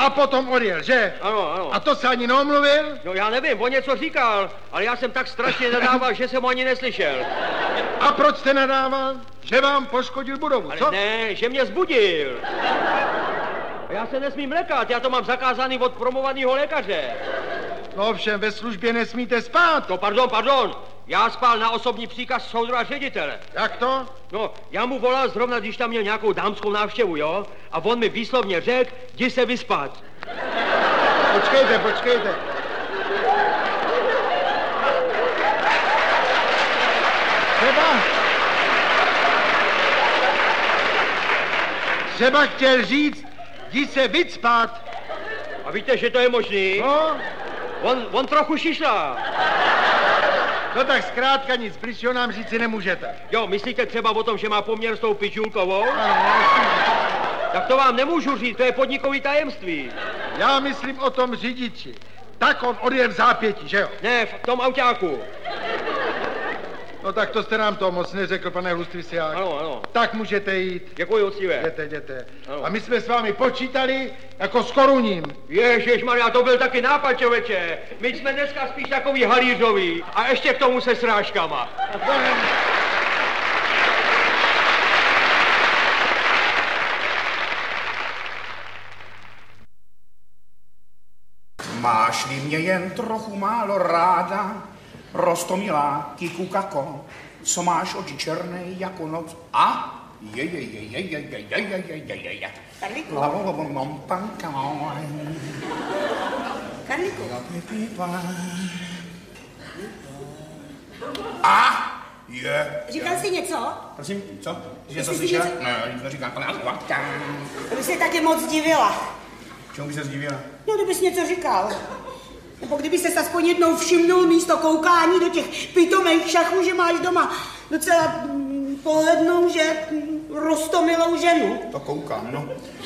A potom odjel, že? Ano, ano. A to se ani neomluvil? No já nevím, on něco říkal, ale já jsem tak strašně nadával, že jsem ho ani neslyšel. A proč jste nadával? Že vám poškodil budovu, Ale co? ne, že mě zbudil. Já se nesmím lekat, já to mám zakázaný od promovaného lékaře. No ovšem, ve službě nesmíte spát. No pardon, já spal na osobní příkaz soudruha ředitele. Jak to? No, já mu volal zrovna, když tam měl nějakou dámskou návštěvu, jo? A on mi výslovně řekl, jdi se vyspat. Počkejte. Třeba chtěl říct, jdi se vycpat. A víte, že to je možný? No? On trochu šišlá. No tak zkrátka nic bližšího nám říci nemůžete. Jo, myslíte třeba o tom, že má poměr s tou pičulkovou? Ano, Tak to vám nemůžu říct, to je podnikový tajemství. já myslím o tom řidiči. Tak on odjel v zápětí, že jo? Ne, v tom autáku. No tak to jste nám to moc neřekl, pane Hlustvislák. Ano. Tak můžete jít. Děkuji, Ocive. Jděte. Ano. A my jsme s vámi počítali jako s koruním. Ježišmarja, to byl taky nápad, člověče. My jsme dneska spíš takový halířový. A ještě k tomu se srážkama. Máš-li mě jen trochu málo ráda, Rostomilá, kikukako, co máš oči černej jako noc. A? Karlíku. Karlíku. A? Je. Říkal jsi něco? Prosím, co? Jsi něco Jsi slyšel? něco- Ne, nic neříkám, pane. To by se taky moc divila. Čemu by se zdivila? No, kdybys něco říkal. Nebo kdyby se aspoň jednou všimnul místo koukání do těch pitomých šachů, že máš doma docela pohlednou, že roztomilou ženu. To koukám, no.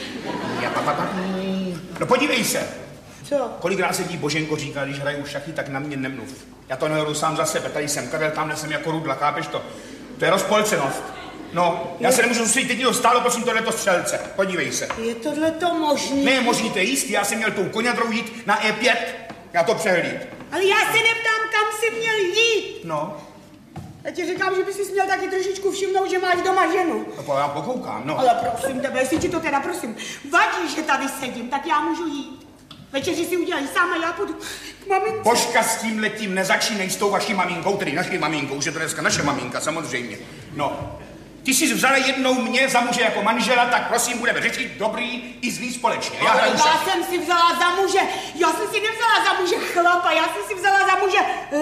No podívej se. Co? Kolikrát se ti Boženko říká, když hraju šachy, tak na mě nemluv. Já to nehodu sám za sebe, tady jsem Karel, tamhle jsem jako Rudla, chápeš to? To je rozpolcenost. No, já se nemůžu soustředit, teď stálo, prosím, tohleto střelce. Podívej se. Je tohleto možný? Ne, možný, to je jistý, já jsem měl tou koňadrou jít na E5, já to přehlíd. Ale já se neptám, kam jsi měl jít. No, Já ti říkám, že bys si měl taky trošičku všimnout, že máš doma ženu. no já pokoukám, no. Ale prosím tebe, jestli ti to teda prosím vadí, že tady sedím, tak já můžu jít. Večeři si udělají sám a já půjdu k mamince. Božka, s tím letím nezačínej s tou vaší maminkou, tedy naší maminkou, že to dneska naše maminka, samozřejmě. No, ty jsi vzala jednou mě za muže jako manžela, tak prosím, budeme řešit dobrý i zlý společně. Já jsem si vzala za muže, já jsem si nevzala za muže chlapa, já jsem si vzala za muže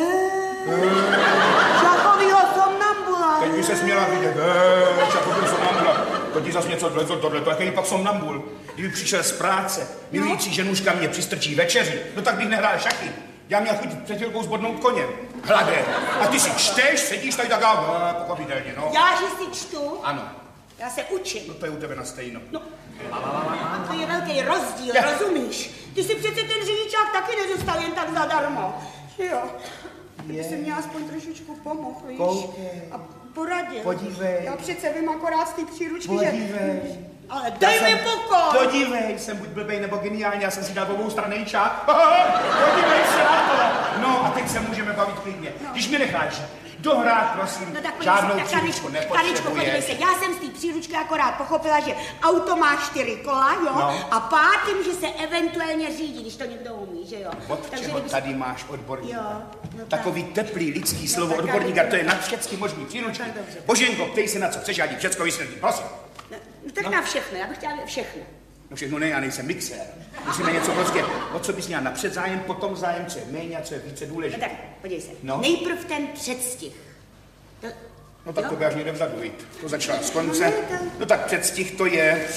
šachovýho somnambula. Teď by se směla vidět, šachový somnambula. To ti zas něco tohleto, jaký pak somnambul. Kdyby přišel z práce, milující ženuška mě přistrčí večeři, no tak bych nehrál šachy. Já měl chuť před chvilkou zbodnout koně, hladé. A ty si čteš, sedíš tady tak pochopitelně, no. Já, že si čtu? Ano. Já se učím. No to je u tebe na stejno. No, to je velký rozdíl, rozumíš? Ty si přece ten řidičák taky nedostal jen tak zadarmo. Jo. Kdyby se mě aspoň trošičku pomohl, víš? Koukej. A poradil. Podívej. Já přece vím akorát z té příručky, Podívej. že... Ale dej mi pokoj! Podívej, jsem buď blbej nebo geniální, já jsem si dal oboustranný čák. Podívej se na to. No a teď se můžeme bavit klidně. Když mě necháš dohrát, prosím, No tak žádnou Karičko, příručku Karičko, podívej se, já jsem z té příručky akorát pochopila, že auto má 4 kola, jo, No. a pátým, že se eventuálně řídí, když to někdo umí, že jo. Od Takže čeho kdyby tady máš odborníka? Jo, no Takový teplý lidský slovo tak odborníka, já- to je nad všechny možný příručky. Tak dobře. Boženko, ptej se na co chceš, já ti všecko vysvětlím, prosím. No tak na všechno, já bych chtěla všechno. No všechno ne, já nejsem mixér. Musíme něco prostě, o co bys měla napřed zájem, potom zájem, co je méně a co je více No důležité. tak, podívej se, No. nejprv ten předstih. No tak jo? to by až někde vzadu jít. To začala z konce. No tak předstih, no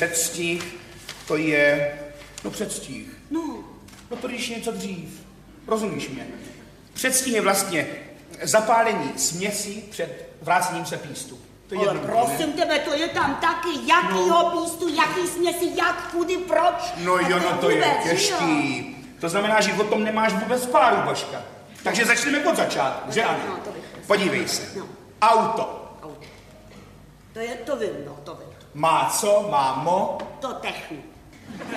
předstih. No to když je něco dřív. Rozumíš mě? Předstih je vlastně zapálení směsi před vrácením se pístu. To je Ale jednoduché, prosím tebe, to je tam taky, jakýho pístu, jaký směsi, jak, kudy, proč. No A jo, no to je vůbec, že jo? těžký. To znamená, že o tom nemáš vůbec páru, Božka. Takže začneme od začátku, že ano? No, to bych chtěla. Podívej se. No. Auto. To vím, no, to vím. Má co? Má mo? To technu.